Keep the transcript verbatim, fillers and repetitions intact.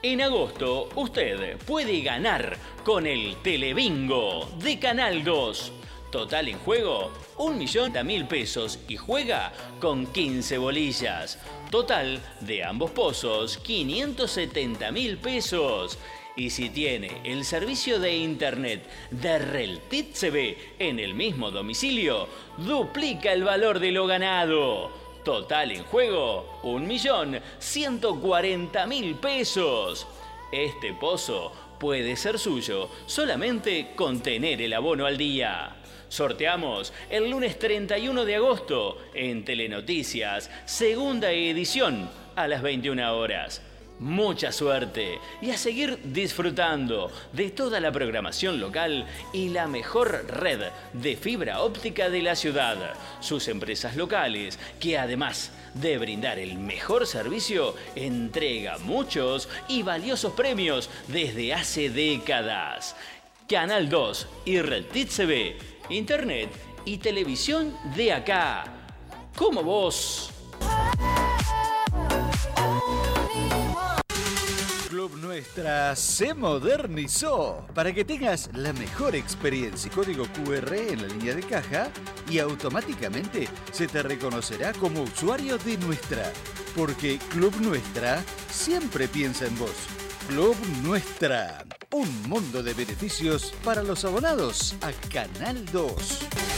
En agosto, usted puede ganar con el Telebingo de Canal dos. Total en juego, un millón de mil pesos y juega con quince bolillas. Total de ambos pozos, quinientos setenta mil pesos. Y si tiene el servicio de internet de Reltit C V en el mismo domicilio, duplica el valor de lo ganado. Total en juego, un millón ciento cuarenta mil pesos. Este pozo puede ser suyo solamente con tener el abono al día. Sorteamos el lunes treinta y uno de agosto en Telenoticias, segunda edición a las veintiuna horas. Mucha suerte y a seguir disfrutando de toda la programación local y la mejor red de fibra óptica de la ciudad. Sus empresas locales, que además de brindar el mejor servicio, entrega muchos y valiosos premios desde hace décadas. Canal dos y Reltit C V, internet y televisión de acá. Como vos. Club Nuestra se modernizó para que tengas la mejor experiencia. Código Q R en la línea de caja y automáticamente se te reconocerá como usuario de Nuestra. Porque Club Nuestra siempre piensa en vos. Club Nuestra, un mundo de beneficios para los abonados a Canal dos.